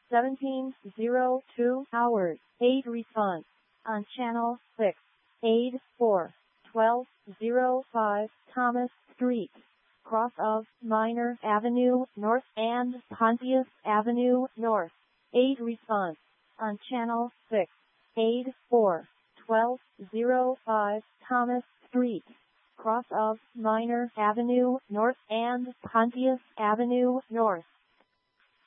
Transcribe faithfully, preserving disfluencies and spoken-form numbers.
seventeen oh two hours. eight response on channel six. Aid four. twelve oh five Thomas Street, cross of Minor Avenue North and Pontius Avenue North. eight response on channel six. Aid four. twelve oh five Thomas Street, cross of Minor Avenue North and Pontius Avenue North.